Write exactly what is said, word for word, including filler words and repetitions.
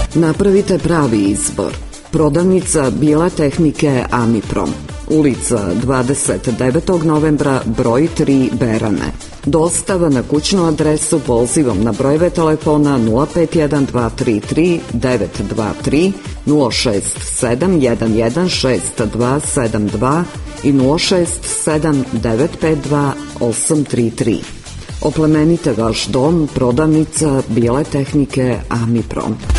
Napravite pravi izbor. Prodavnica Bijele tehnike Amiprom, ulica dvadeset devetog novembra, broj tri, Berane. Dostava na kućnu adresu pozivom na brojeve telefona nula pet jedan dva tri tri devet dva tri, nula šest sedam jedan jedan šest dva sedam dva i nula šest sedam devet pet dva osam tri tri. Oplemenite vaš dom, prodavnica Bijele tehnike Amiprom.